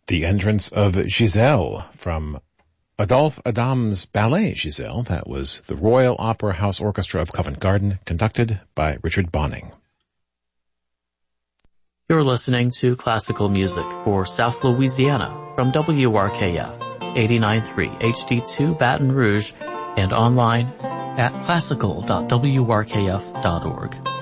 The entrance of Giselle from Adolphe Adam's ballet Giselle. That was the Royal Opera House Orchestra of Covent Garden, conducted by Richard Bonning. You're listening to classical music for South Louisiana from WRKF 89.3 HD2 Baton Rouge and online at classical.wrkf.org.